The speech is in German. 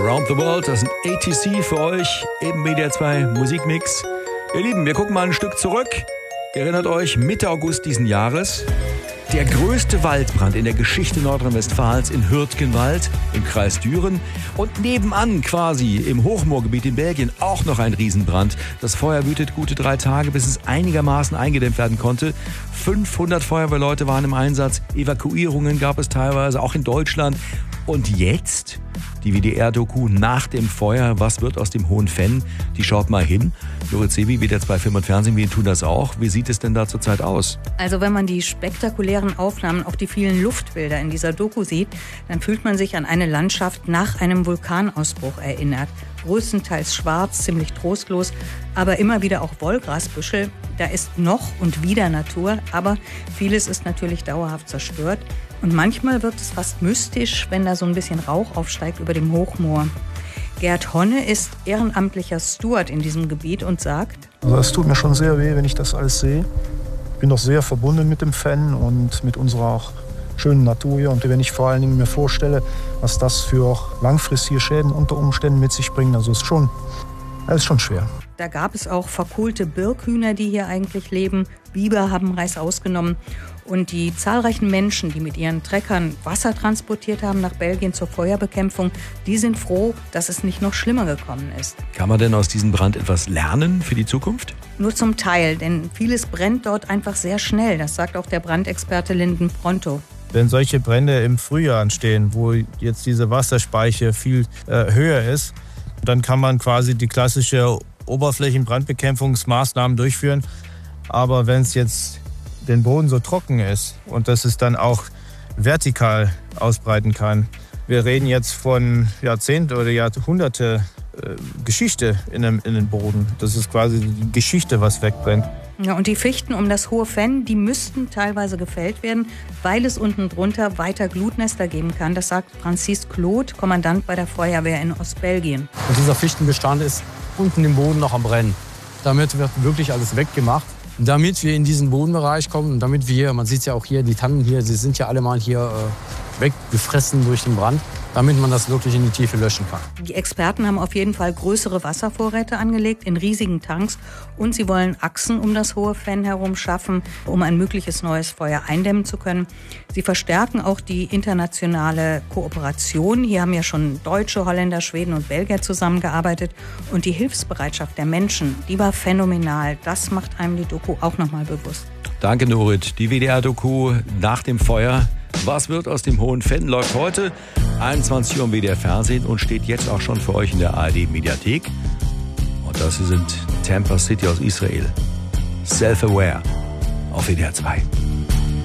Around the World, das sind ATC für euch im WDR 2 Musikmix. Ihr Lieben, wir gucken mal ein Stück zurück. Ihr erinnert euch, Mitte August diesen Jahres, der größte Waldbrand in der Geschichte Nordrhein-Westfalens in Hürtgenwald im Kreis Düren und nebenan quasi im Hochmoorgebiet in Belgien auch noch ein Riesenbrand. Das Feuer wütet gute 3 Tage, bis es einigermaßen eingedämmt werden konnte. 500 Feuerwehrleute waren im Einsatz, Evakuierungen gab es teilweise, auch in Deutschland. Und jetzt die WDR-Doku nach dem Feuer, was wird aus dem Hohen Venn? Die schaut mal hin. Dorit Sebi, WDR 2 Film und Fernsehen, wir tun das auch. Wie sieht es denn da zurzeit aus? Also wenn man die spektakulären Aufnahmen, auch die vielen Luftbilder in dieser Doku sieht, dann fühlt man sich an eine Landschaft nach einem Vulkanausbruch erinnert. Größtenteils schwarz, ziemlich trostlos, aber immer wieder auch Wollgrasbüschel. Da ist noch und wieder Natur, aber vieles ist natürlich dauerhaft zerstört. Und manchmal wird es fast mystisch, wenn da so ein bisschen Rauch aufsteigt über dem Hochmoor. Gerd Honne ist ehrenamtlicher Steward in diesem Gebiet und sagt: Also es tut mir schon sehr weh, wenn ich das alles sehe. Ich bin doch sehr verbunden mit dem Venn und mit unserer auch schönen Natur hier. Und wenn ich vor allen Dingen mir vorstelle, was das für auch langfristige Schäden unter Umständen mit sich bringt, also ist schon schwer. Da gab es auch verkohlte Birkhühner, die hier eigentlich leben. Biber haben Reis ausgenommen. Und die zahlreichen Menschen, die mit ihren Treckern Wasser transportiert haben nach Belgien zur Feuerbekämpfung, die sind froh, dass es nicht noch schlimmer gekommen ist. Kann man denn aus diesem Brand etwas lernen für die Zukunft? Nur zum Teil, denn vieles brennt dort einfach sehr schnell. Das sagt auch der Brandexperte Linden Pronto. Wenn solche Brände im Frühjahr entstehen, wo jetzt diese Wasserspeicher viel höher ist, dann kann man quasi die klassische Oberflächenbrandbekämpfungsmaßnahmen durchführen. Aber wenn es jetzt den Boden so trocken ist und dass es dann auch vertikal ausbreiten kann. Wir reden jetzt von Jahrzehnte oder Jahrhunderte Geschichte in den Boden. Das ist quasi die Geschichte, was wegbrennt. Ja, und die Fichten um das Hohe Venn, die müssten teilweise gefällt werden, weil es unten drunter weiter Glutnester geben kann. Das sagt Francis Claude, Kommandant bei der Feuerwehr in Ostbelgien. Und dieser Fichtenbestand ist unten im Boden noch am Brennen. Damit wird wirklich alles weggemacht. Damit wir in diesen Bodenbereich kommen und damit wir, man sieht ja auch hier, die Tannen hier, sie sind ja alle mal hier weggefressen durch den Brand, damit man das wirklich in die Tiefe löschen kann. Die Experten haben auf jeden Fall größere Wasservorräte angelegt in riesigen Tanks und sie wollen Achsen um das Hohe Venn herum schaffen, um ein mögliches neues Feuer eindämmen zu können. Sie verstärken auch die internationale Kooperation. Hier haben ja schon Deutsche, Holländer, Schweden und Belgier zusammengearbeitet und die Hilfsbereitschaft der Menschen, die war phänomenal. Das macht einem die Doku auch nochmal bewusst. Danke, Dorit. Die WDR-Doku nach dem Feuer. Was wird aus dem Hohen Venn läuft heute 21 Uhr im WDR Fernsehen und steht jetzt auch schon für euch in der ARD-Mediathek. Und das hier sind Tampa City aus Israel. Self-Aware auf WDR 2.